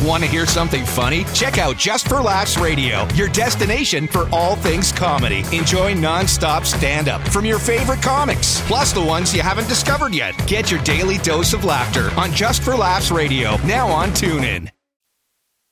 Want to hear something funny? Check out Just for Laughs Radio, your destination for all things comedy. Enjoy non-stop stand-up from your favorite comics, plus the ones you haven't discovered yet. Get your daily dose of laughter on Just for Laughs Radio, now on TuneIn.